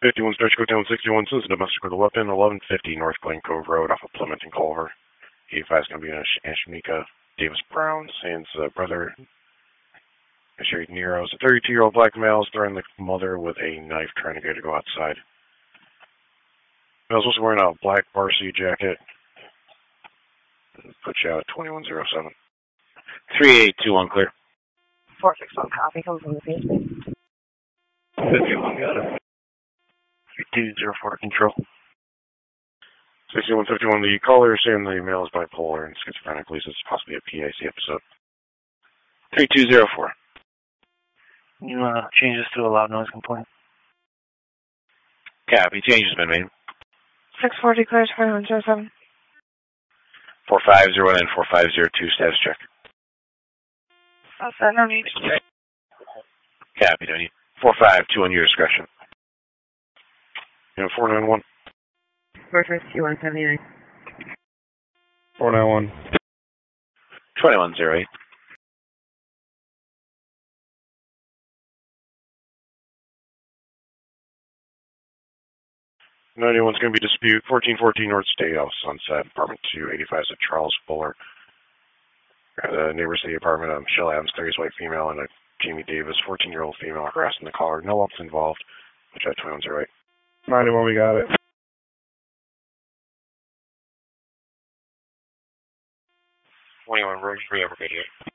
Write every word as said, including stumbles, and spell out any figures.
fifty-one Stretch Code Town sixty-one says domestic with a weapon, eleven fifty North Glen Cove Road off of Plymouth and Culver. eighty-five is going to be in Ashmika Davis Brown, saying his uh, brother, Sherry Nero, is a thirty-two-year-old black male is threatening the mother with a knife trying to get her to go outside. Male's also wearing a black varsity jacket. Put you out at twenty-one oh seven. three eight two one clear. four six one copy, comes from the P S P. fifty-one, got it. three two zero four control. sixty-one fifty-one, the caller is saying the male is bipolar and schizophrenic, believes it's possibly a P I C episode. three two zero four. You want to change this to a loud noise complaint? Copy, change has been made. six forty clears, twenty-one oh seven. four five zero one and four five zero two, status check. Outside, no need. Copy, no need. four five two on your discretion. You know, four nine one. four fifty-one seventy-nine. four nine one. twenty-one oh eight. ninety-one's going to be dispute. fourteen fourteen North State House, Sunset, apartment two eighty-five is at Charles Fuller. The neighbors of the apartment, um, Michelle Adams, thirty white female, and a Jamie Davis, fourteen-year-old female, harassing the caller. No weapons involved. Which at twenty-one oh eight. ninety-one, we got it. twenty-one, road free over video.